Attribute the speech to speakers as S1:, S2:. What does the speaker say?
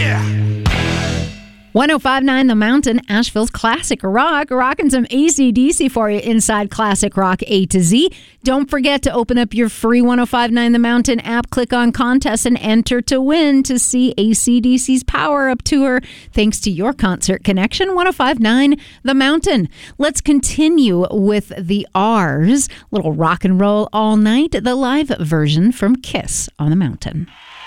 S1: 1059 The Mountain, Asheville's classic rock. Rocking some AC/DC for you inside Classic Rock A to Z. Don't forget to open up your free 1059 The Mountain app, click on contest, and enter to win to see AC/DC's Power Up Tour. Thanks to your concert connection, 1059 The Mountain. Let's continue with the R's. Little rock and roll all night, the live version from Kiss on the Mountain.